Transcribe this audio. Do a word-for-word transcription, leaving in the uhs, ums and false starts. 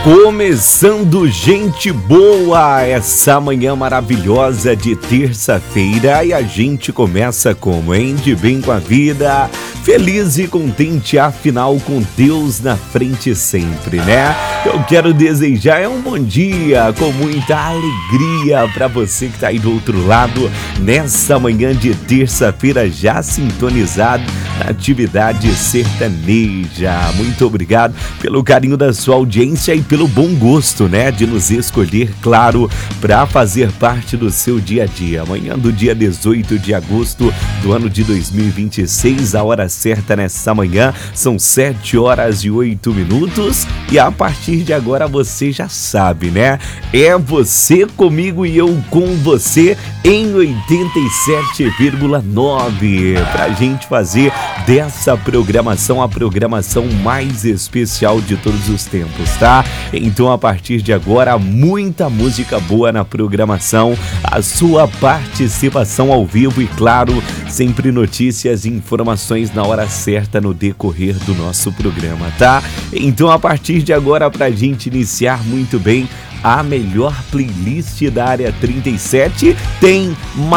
Começando, gente boa, essa manhã maravilhosa de terça-feira e a gente começa como, hein? De bem com a vida, feliz e contente, afinal com Deus na frente sempre, né? Eu quero desejar um bom dia com muita alegria para você que tá aí do outro lado nessa manhã de terça-feira já sintonizado na atividade sertaneja. Muito obrigado pelo carinho da sua audiência e pelo bom gosto, né, de nos escolher, claro, para fazer parte do seu dia a dia. Amanhã do dia dezoito de agosto do ano de dois mil e vinte e seis, a hora certa nessa manhã são sete horas e oito minutos e a partir de agora você já sabe, né? É você comigo e eu com você em oitenta e sete vírgula nove pra gente fazer dessa programação a programação mais especial de todos os tempos, tá? Então a partir de agora muita música boa na programação, a sua participação ao vivo e claro, sempre notícias e informações na hora certa no decorrer do nosso programa, tá? Então a partir de agora pra gente iniciar muito bem a melhor playlist da área trinta e sete tem